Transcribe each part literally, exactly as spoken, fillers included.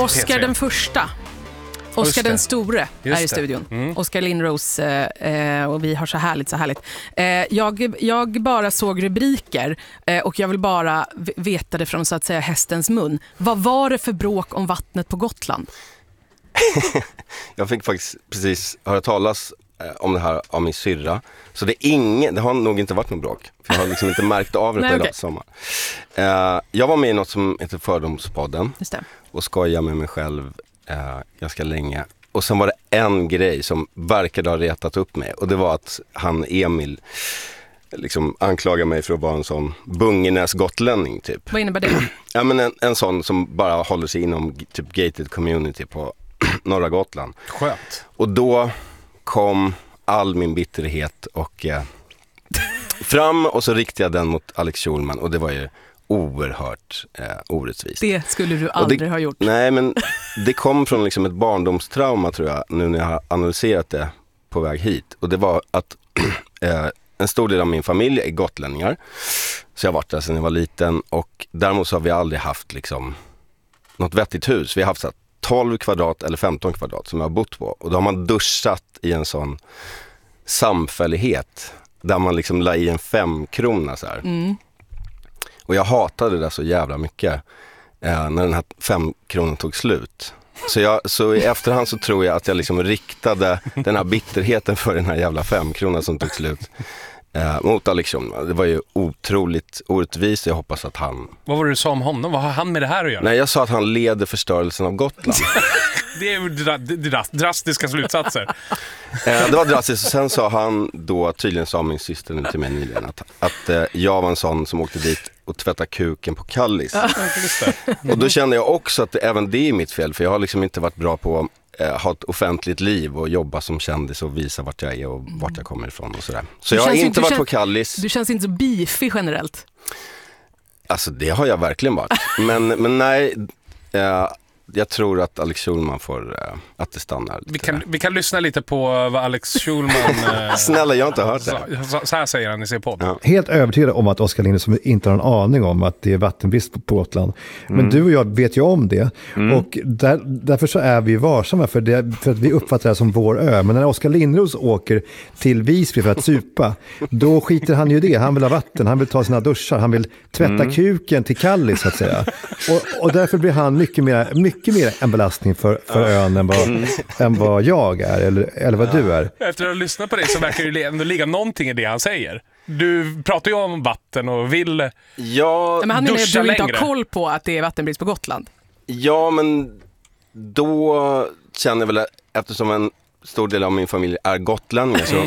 Oscar den första. Oscar den store Just är i studion. Mm. Oscar Lindros eh, och vi har så härligt, så härligt. Eh, jag, jag bara såg rubriker eh, och jag vill bara veta det från så att säga hästens mun. Vad var det för bråk om vattnet på Gotland? Jag fick faktiskt precis höra talas eh, om det här av min syrra. Så det, är ingen, det har nog inte varit någon bråk. För jag har liksom inte märkt av det på hela okay. sommar. Eh, jag var med i något som heter Fördomspodden. Just det. Och skojade med mig själv eh, ganska länge. Och sen var det en grej som verkade ha retat upp mig. Och det var att han Emil liksom anklagade mig för att vara en sån bungenäs gotlänning typ. Vad innebär det? Ja, men en, en sån som bara håller sig inom typ gated community på norra Gotland. Skönt. Och då kom all min bitterhet och eh, fram och så riktade jag den mot Alex Schulman och det var ju oerhört eh, orättvist. Det skulle du aldrig det, ha gjort. Nej, men det kom från liksom ett barndomstrauma tror jag, nu när jag har analyserat det på väg hit. Och det var att eh, en stor del av min familj är gotlänningar. Så jag har varit där sedan jag var liten och däremot så har vi aldrig haft liksom något vettigt hus. Vi har haft så här tolv kvadrat eller femton kvadrat som jag har bott på. Och då har man duschat i en sån samfällighet där man liksom la i en femkrona så här. Mm. Och jag hatade det så jävla mycket eh, när den här femkronan tog slut. Så, jag, så i efterhand så tror jag att jag liksom riktade den här bitterheten för den här jävla femkronan som tog slut eh, mot Alex Schulman. Det var ju otroligt orättvist. Jag hoppas att han... Vad var det du sa om honom? Vad har han med det här att göra? Nej, jag sa att han leder förstörelsen av Gotland. Det är ju dra- dra- drastiska slutsatser. eh, det var drastiskt. Och sen sa han då, tydligen sa min syster nu till mig nyligen, att, att eh, jag var en sån som åkte dit och tvätta kuken på Kallis. Och då kände jag också att det, även det är mitt fel. För jag har liksom inte varit bra på att eh, ha ett offentligt liv och jobba som kändis och visa vart jag är och vart jag kommer ifrån och sådär. Så du jag har inte inte, varit känns, på Kallis. Du känns inte så beefy generellt. Alltså det har jag verkligen varit. Men, men nej... Eh, jag tror att Alex Schulman får äh, att det stannar. Vi kan, vi kan lyssna lite på vad Alex Schulman... Äh, Snälla, jag har inte hört det. Så, så här säger han i sin podd. Ja. Helt övertygad om att Oscar Lindros inte har en aning om att det är vattenbrist på Gotland. Men mm. du och jag vet ju om det. Mm. Och där, därför så är vi varsamma för, det, för att vi uppfattar det som vår ö. Men när Oscar Lindros åker till Visby för att supa, då skiter han ju det. Han vill ha vatten, han vill ta sina duschar, han vill tvätta mm. kuken till Kallis så att säga. Och, och därför blir han mycket mer... Mycket mycket mer en belastning för, för ön än vad, mm. än vad jag är eller, eller vad du är. Efter att ha lyssnat på dig så verkar det ändå ligga någonting i det han säger. Du pratar ju om vatten och vill ja, men han duscha du längre. Inte har koll på att det är vattenbrist på Gotland. Ja, men då känner jag väl att eftersom en stor del av min familj är gotlänningar så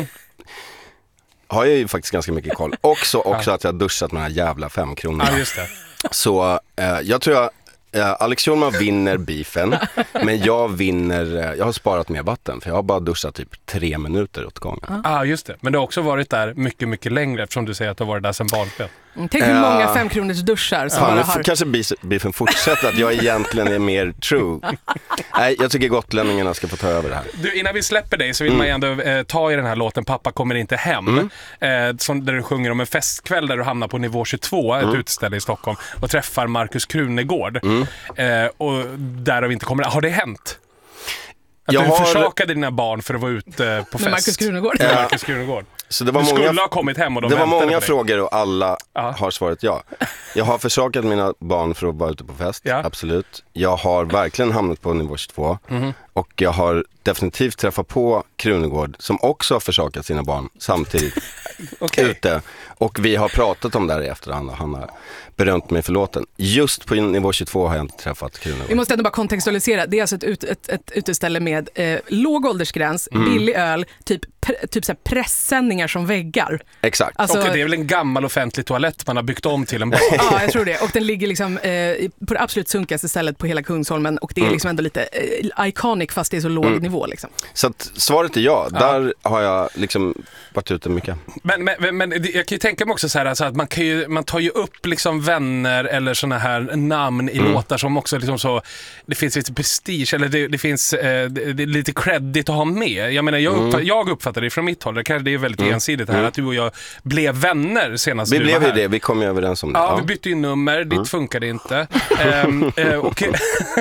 har jag ju faktiskt ganska mycket koll. Också, också att jag har duschat med den här jävla femkronorna. Ja, just det. Så eh, jag tror jag Uh, Alex Schulman vinner beefen, men jag vinner, uh, jag har sparat mer vatten för jag har bara duschat typ tre minuter åt gången. Ja, ah, just det. Men du har också varit där mycket, mycket längre eftersom du säger att du har varit där sedan barnsben. Mm, tänk hur uh, många femkronors duschar som fan, bara har... Kanske beefen fortsätter att jag egentligen är mer true. Nej, jag tycker gotlänningarna ska få ta över det här. Du, innan vi släpper dig så vill mm. man ju ändå eh, ta i den här låten Pappa kommer inte hem. Mm. Eh, som, där du sjunger om en festkväll där du hamnar på nivå tjugotvå, mm. ett utställe i Stockholm, och träffar Markus Krunegård. Mm. Eh, och där har vi inte kommer... Har det hänt? Att jag du har... försakade dina barn för att vara ute på fest? Med Markus Krunegård? Med Markus Krunegård. Så det var du många, skulle ha kommit hem och de det var många på frågor och alla Aha. har svarat ja. Jag har försakat mina barn för att vara ute på fest, ja. Absolut. Jag har verkligen hamnat på nivå tjugotvå mm. och jag har definitivt träffat på Krunegård som också har försakat sina barn samtidigt okay. ute. Och vi har pratat om det här i efterhand och han har berömt mig för låten. Just på nivå tjugotvå har jag inte träffat Krunegård. Vi måste ändå bara kontextualisera. Det är alltså ett, ut, ett, ett uteställe med eh, låg åldersgräns, mm. billig öl, typ, pre, typ så här pressändningar som väggar. Exakt. Alltså, och det är väl en gammal offentlig toalett man har byggt om till en bar. Ja, jag tror det. Och den ligger liksom eh, på det absolut sunkigaste stället på hela Kungsholmen. Och det är mm. liksom ändå lite eh, iconic fast det är så låg mm. nivå liksom. Så att svaret är ja. ja. Där har jag liksom varit ute mycket. Men, men, men jag kan ju tänka mig också så här alltså att man, kan ju, man tar ju upp liksom vänner eller såna här namn i mm. låtar som också liksom så, det finns lite prestige eller det, det finns eh, det, det är lite credit att ha med. Jag menar, jag, uppfatt, mm. jag uppfattar uppfattar det från mitt håll. Det kanske det är väldigt mm. ensidigt här, mm. att du och jag blev vänner senast vi du blev var ju här. det, vi kom ju överens om det. Ja, ja. vi bytte ju nummer, ditt mm. funkade inte. um, uh, och, uh,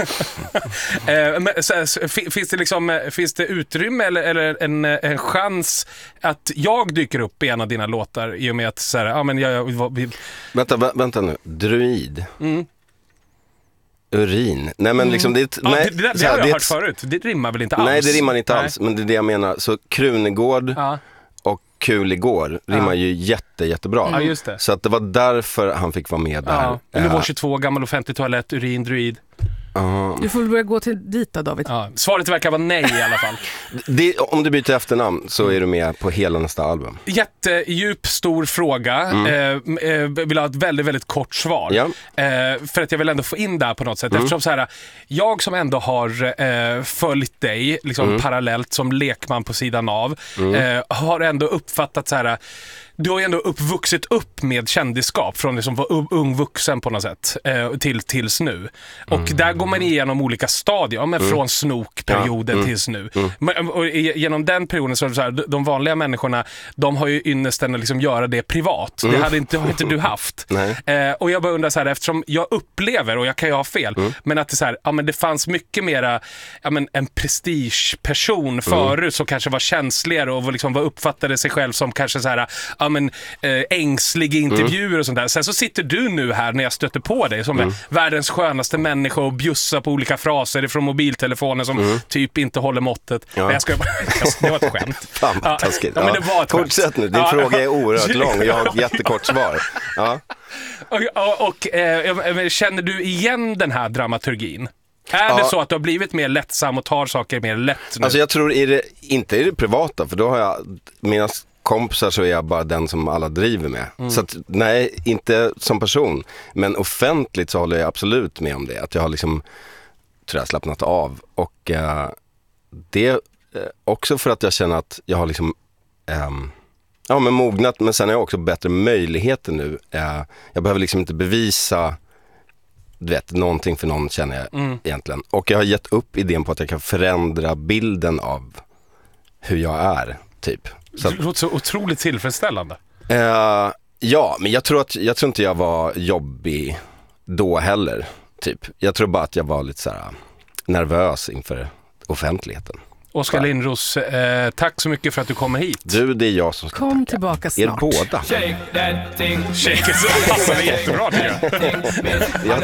men, så, så, finns det liksom, finns det utrymme eller, eller en, en chans att jag dyker upp i en av dina låtar i och med att så här, ja men jag, jag vi... Vänta, vä- vänta nu, druid. Mm. Urin. Nej men liksom det, ja, nej, det, det, det så här, har jag det hört förut. Det rimmar väl inte alls? Nej, det rimmar inte nej. alls, men det är det jag menar. Så Krunegård ja. och Kul igår rimmar ja. ju jätte, jättebra. Ja, just det. Så att det var därför han fick vara med där. Ja. Nivå tjugotvå, gammal offentlig toalett, urin, druid. Uh-huh. Du får börja gå till dit då, David. Ja. Svaret verkar vara nej i alla fall. det, om du byter efternamn så är du med på hela nästa album. Jättedjup, stor fråga. Mm. Eh, eh, vill ha ett väldigt, väldigt kort svar. Ja. Eh, för att jag vill ändå få in där på något sätt. Mm. Eftersom så här, jag som ändå har eh, följt dig liksom mm. parallellt som lekman på sidan av mm. eh, har ändå uppfattat så här. Du har ju ändå uppvuxit upp med kändisskap från liksom vara ung vuxen på något sätt eh, till tills nu. Och mm. där går man igenom olika stadier, men mm. från snokperioden ja. mm. tills nu. Mm. Men, och genom den perioden så är det så här, de vanliga människorna, de har ju ynnesten att liksom göra det privat. Mm. Det hade inte, har inte du haft. Eh, och jag bara undrar så här, eftersom jag upplever, och jag kan ju ha fel, mm. men att det, så här, ja, men det fanns mycket mera ja, men en prestigeperson förut mm. som kanske var känsligare och liksom var uppfattade sig själv som kanske så här ja, men, äh, ängsliga intervjuer mm. och sånt där. Sen så sitter du nu här när jag stöter på dig som mm. världens skönaste människa och bjussar på olika fraser ifrån mobiltelefonen som mm. typ inte håller måttet. Ja. Nej, jag ska, det var ett skämt. Fan, ja. taskigt. Ja, men det var ett skämt. Fortsätt nu, din ja. fråga är oerhört lång och jag har ett jättekort svar. Ja. Och, och, och äh, känner du igen den här dramaturgin? Är ja. det så att du har blivit mer lättsam och tar saker mer lätt nu? Alltså jag tror i det, inte i det privata, för då har jag mina kompisar så är jag bara den som alla driver med. Mm. Så att, nej, inte som person. Men offentligt så håller jag absolut med om det. Att jag har liksom, tror jag, slappnat av. Och uh, det uh, också för att jag känner att jag har liksom um, ja, men mognat. Men sen har jag också bättre möjligheter nu. Uh, jag behöver liksom inte bevisa du vet, någonting för någon, känner jag mm. egentligen. Och jag har gett upp idén på att jag kan förändra bilden av hur jag är, typ. Så det låter så otroligt tillfredsställande. Uh, ja, men jag tror, att, jag tror inte jag var jobbig då heller. Typ. Jag tror bara att jag var lite så här nervös inför offentligheten. Oskar Lindros, eh, tack så mycket för att du kommer hit. Du, det är jag som ska Kom tacka. tillbaka snart. Er båda. Shake that thing. Shake it så passar det jättebra, tycker jag. jag